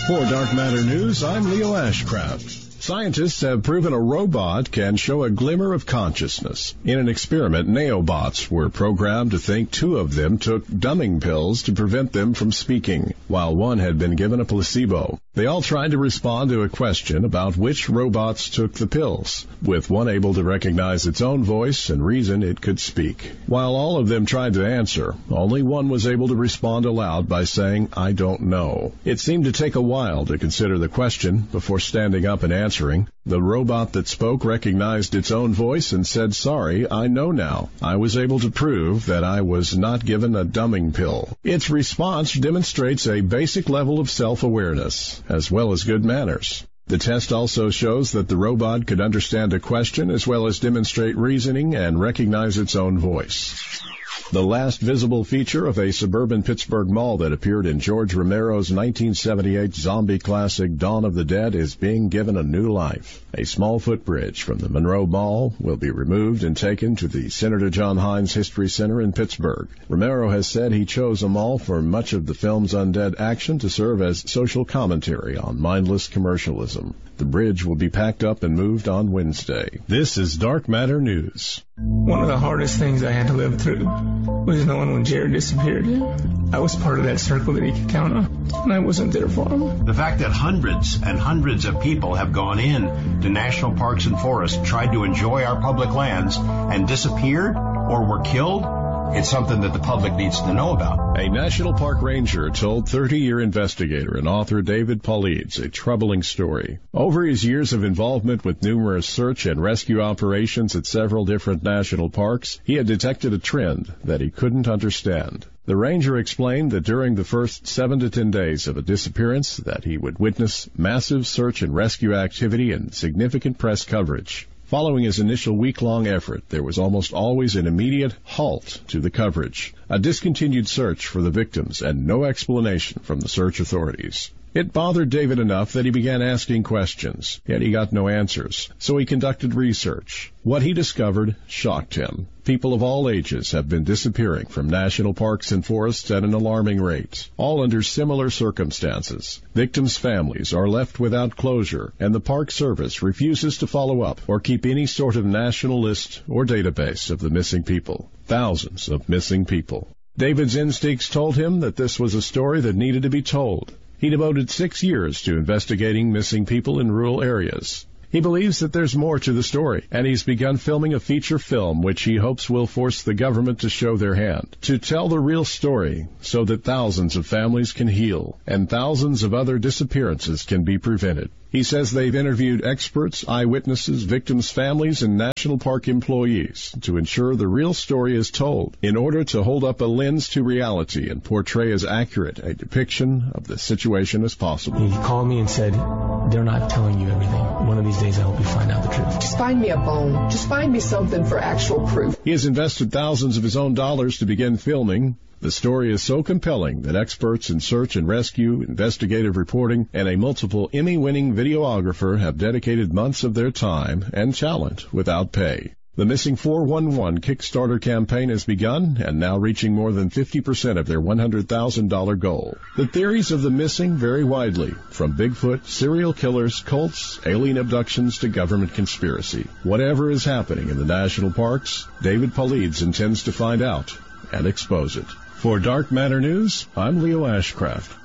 For Dark Matter News, I'm Leo Ashcraft. Scientists have proven a robot can show a glimmer of consciousness. In an experiment, Neobots were programmed to think two of them took dumbing pills to prevent them from speaking, while one had been given a placebo. They all tried to respond to a question about which robots took the pills, with one able to recognize its own voice and reason it could speak. While all of them tried to answer, only one was able to respond aloud by saying, "I don't know." It seemed to take a while to consider the question before standing up and answering. The robot that spoke recognized its own voice and said, "Sorry, I know now. I was able to prove that I was not given a dumbing pill." Its response demonstrates a basic level of self-awareness, as well as good manners. The test also shows that the robot could understand a question as well as demonstrate reasoning and recognize its own voice. The last visible feature of a suburban Pittsburgh mall that appeared in George Romero's 1978 zombie classic Dawn of the Dead is being given a new life. A small footbridge from the Monroe Mall will be removed and taken to the Senator John Hines History Center in Pittsburgh. Romero has said he chose a mall for much of the film's undead action to serve as social commentary on mindless commercialism. The bridge will be packed up and moved on Wednesday. This is Dark Matter News. One of the hardest things I had to live through was knowing when Jared disappeared. I was part of that circle that he could count on, and I wasn't there for him. The fact that hundreds and hundreds of people have gone in to national parks and forests, tried to enjoy our public lands, and disappeared or were killed, it's something that the public needs to know about. A National Park Ranger told 30-year investigator and author David Paulides a troubling story. Over his years of involvement with numerous search and rescue operations at several different national parks, he had detected a trend that he couldn't understand. The ranger explained that during the first 7 to 10 days of a disappearance that he would witness massive search and rescue activity and significant press coverage. Following his initial week-long effort, there was almost always an immediate halt to the coverage, a discontinued search for the victims, and no explanation from the search authorities. It bothered David enough that he began asking questions, yet he got no answers, so he conducted research. What he discovered shocked him. People of all ages have been disappearing from national parks and forests at an alarming rate, all under similar circumstances. Victims' families are left without closure, and the Park Service refuses to follow up or keep any sort of national list or database of the missing people. Thousands of missing people. David's instincts told him that this was a story that needed to be told. He devoted 6 years to investigating missing people in rural areas. He believes that there's more to the story, and he's begun filming a feature film which he hopes will force the government to show their hand, to tell the real story so that thousands of families can heal and thousands of other disappearances can be prevented. He says they've interviewed experts, eyewitnesses, victims' families, and national park employees to ensure the real story is told in order to hold up a lens to reality and portray as accurate a depiction of the situation as possible. He called me and said, "They're not telling you everything. One of these days I hope you find out the truth. Just find me a bone. Just find me something for actual proof." He has invested thousands of his own dollars to begin filming. The story is so compelling that experts in search and rescue, investigative reporting, and a multiple Emmy-winning videographer have dedicated months of their time and talent without pay. The Missing 411 Kickstarter campaign has begun and now reaching more than 50% of their $100,000 goal. The theories of the missing vary widely, from Bigfoot, serial killers, cults, alien abductions to government conspiracy. Whatever is happening in the national parks, David Paulides intends to find out and expose it. For Dark Matter News, I'm Leo Ashcraft.